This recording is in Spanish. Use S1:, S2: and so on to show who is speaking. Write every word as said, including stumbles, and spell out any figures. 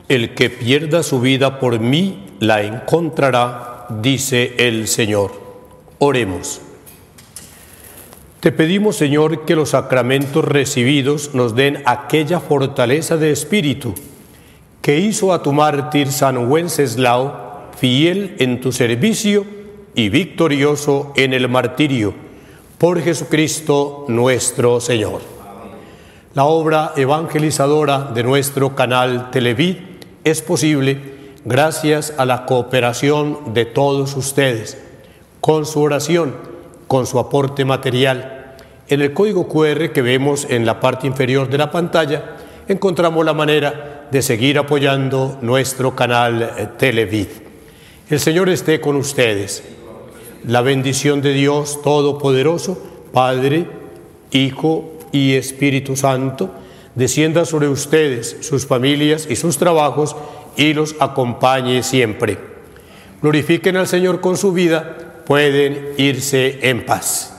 S1: El que pierda su vida por mí la encontrará, dice el Señor. Oremos. Te pedimos, Señor, que los sacramentos recibidos nos den aquella fortaleza de espíritu que hizo a tu mártir San Wenceslao fiel en tu servicio y victorioso en el martirio. Por Jesucristo nuestro Señor. La obra evangelizadora de nuestro canal Televid es posible gracias a la cooperación de todos ustedes, con su oración, con su aporte material. En el código cu erre que vemos en la parte inferior de la pantalla, encontramos la manera de seguir apoyando nuestro canal Televid. El Señor esté con ustedes. La bendición de Dios Todopoderoso, Padre, Hijo y Espíritu Santo, descienda sobre ustedes, sus familias y sus trabajos, y los acompañe siempre. Glorifiquen al Señor con su vida, pueden irse en paz.